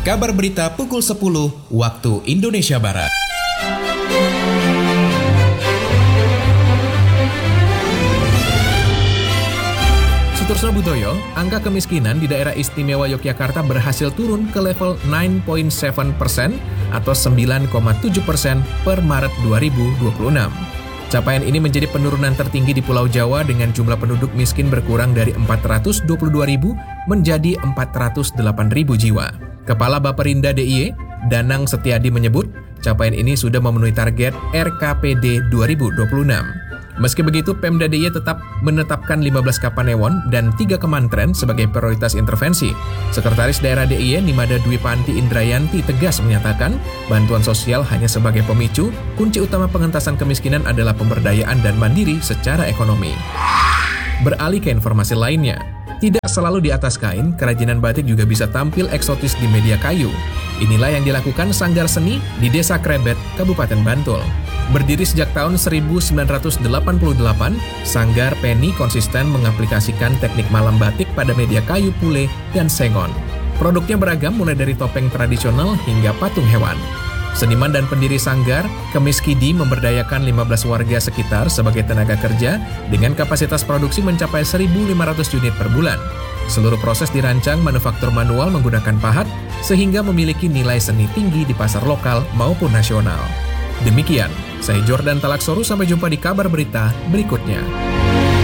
kabar berita pukul 10 waktu Indonesia Barat. Sutorsno Budoyo, angka kemiskinan di daerah istimewa Yogyakarta berhasil turun ke level 9.7% atau 9,7% per Maret 2026. Capaian ini menjadi penurunan tertinggi di Pulau Jawa dengan jumlah penduduk miskin berkurang dari 422.000 menjadi 408.000 jiwa. Kepala Baperinda DIY, Danang Setiadi menyebut, capaian ini sudah memenuhi target RKPD 2026. Meski begitu, Pemda DIY tetap menetapkan 15 Kapanewon dan 3 Kementerian sebagai prioritas intervensi. Sekretaris Daerah DIY Nimada Dwi Panti Indrayanti tegas menyatakan, bantuan sosial hanya sebagai pemicu, kunci utama pengentasan kemiskinan adalah pemberdayaan dan mandiri secara ekonomi. Beralih ke informasi lainnya, tidak selalu di atas kain, kerajinan batik juga bisa tampil eksotis di media kayu. Inilah yang dilakukan Sanggar Seni di Desa Krebet, Kabupaten Bantul. Berdiri sejak tahun 1988, Sanggar Penny konsisten mengaplikasikan teknik malam batik pada media kayu pule dan sengon. Produknya beragam mulai dari topeng tradisional hingga patung hewan. Seniman dan pendiri Sanggar, Kemis Kidi memberdayakan 15 warga sekitar sebagai tenaga kerja dengan kapasitas produksi mencapai 1.500 unit per bulan. Seluruh proses dirancang manufaktur manual menggunakan pahat sehingga memiliki nilai seni tinggi di pasar lokal maupun nasional. Demikian, saya Jordan Talaksoru, sampai jumpa di kabar berita berikutnya.